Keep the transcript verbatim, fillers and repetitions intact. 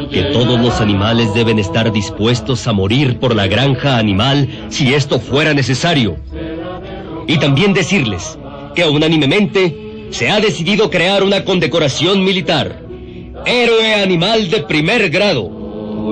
que todos los animales deben estar dispuestos a morir por la granja animal si esto fuera necesario. Y también decirles que unánimemente se ha decidido crear una condecoración militar, Héroe Animal de Primer Grado,